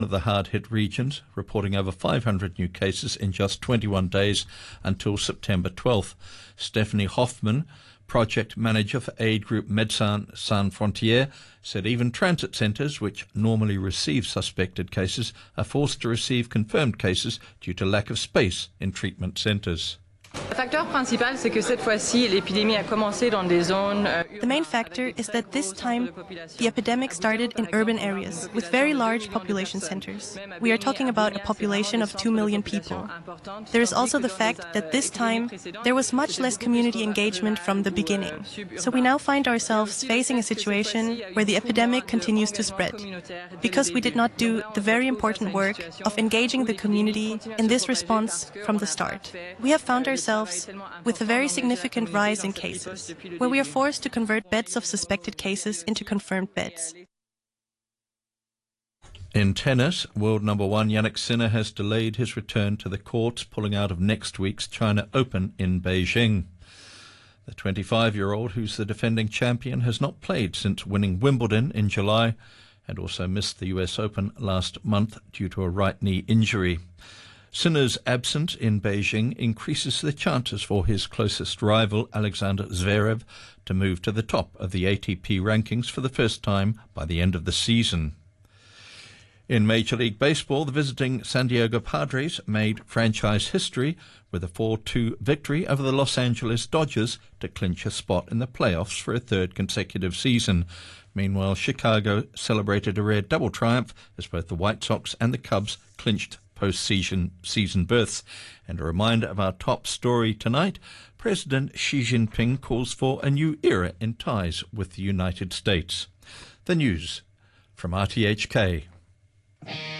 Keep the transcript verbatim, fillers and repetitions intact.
of the hard-hit regions, reporting over five hundred new cases in just twenty-one days until September twelfth. Stephanie Hoffman, project manager for aid group Médecins Sans Frontières, said even transit centres, which normally receive suspected cases, are forced to receive confirmed cases due to lack of space in treatment centres. The main factor is that this time the epidemic started in urban areas with very large population centers. We are talking about a population of two million people. There is also the fact that this time there was much less community engagement from the beginning. So we now find ourselves facing a situation where the epidemic continues to spread, because we did not do the very important work of engaging the community in this response from the start. We have found ourselves with a very significant rise in cases, where we are forced to convert beds of suspected cases into confirmed beds. In tennis, world number one Jannik Sinner has delayed his return to the courts, pulling out of next week's China Open in Beijing. The twenty-five-year-old, who's the defending champion, has not played since winning Wimbledon in July and also missed the U S Open last month due to a right knee injury. Sinner's absence in Beijing increases the chances for his closest rival, Alexander Zverev, to move to the top of the A T P rankings for the first time by the end of the season. In Major League Baseball, the visiting San Diego Padres made franchise history with a four two victory over the Los Angeles Dodgers to clinch a spot in the playoffs for a third consecutive season. Meanwhile, Chicago celebrated a rare double triumph as both the White Sox and the Cubs clinched post-season season berths. And a reminder of our top story tonight, President Xi Jinping calls for a new era in ties with the United States. The news from R T H K.